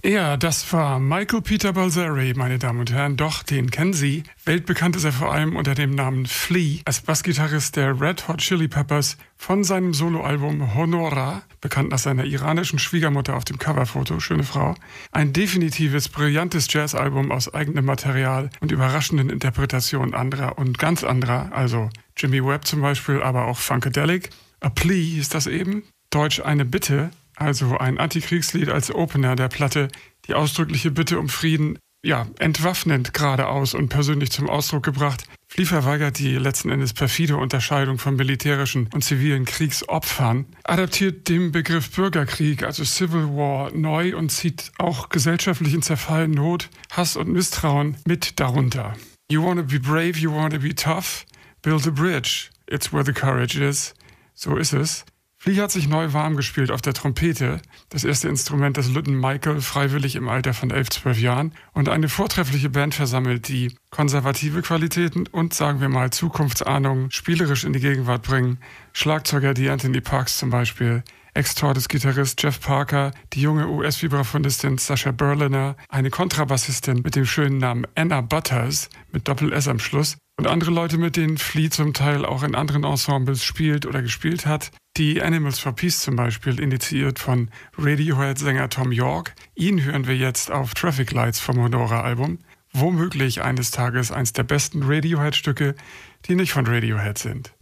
Ja, das war Michael Peter Balzeri, meine Damen und Herren. Doch, den kennen Sie. Weltbekannt ist er vor allem unter dem Namen Flea, als Bassgitarrist der Red Hot Chili Peppers von seinem Soloalbum Honora, bekannt nach seiner iranischen Schwiegermutter auf dem Coverfoto, schöne Frau. Ein definitives, brillantes Jazzalbum aus eigenem Material und überraschenden Interpretationen anderer und ganz anderer, also Jimmy Webb zum Beispiel, aber auch Funkadelic. A Plea ist das eben, Deutsch eine Bitte. Also ein Antikriegslied als Opener der Platte, die ausdrückliche Bitte um Frieden, entwaffnend geradeaus und persönlich zum Ausdruck gebracht. Flea verweigert die letzten Endes perfide Unterscheidung von militärischen und zivilen Kriegsopfern, adaptiert den Begriff Bürgerkrieg, also Civil War, neu und zieht auch gesellschaftlichen Zerfall, Not, Hass und Misstrauen mit darunter. You wanna be brave, you wanna be tough, build a bridge, it's where the courage is. So ist es. Flea hat sich neu warm gespielt auf der Trompete, das erste Instrument des Lütten Michael, freiwillig im Alter von 11, 12 Jahren, und eine vortreffliche Band versammelt, die konservative Qualitäten und, sagen wir mal, Zukunftsahnungen spielerisch in die Gegenwart bringen. Schlagzeuger die Anthony Parks zum Beispiel, Ex-Tortoise-Gitarrist Jeff Parker, die junge US-Vibraphonistin Sasha Berliner, eine Kontrabassistin mit dem schönen Namen Anna Butters mit Doppel-S am Schluss und andere Leute, mit denen Flea zum Teil auch in anderen Ensembles spielt oder gespielt hat. Die Animals for Peace zum Beispiel, initiiert von Radiohead-Sänger Tom York. Ihn hören wir jetzt auf Traffic Lights vom Honora-Album. Womöglich eines Tages eins der besten Radiohead-Stücke, die nicht von Radiohead sind.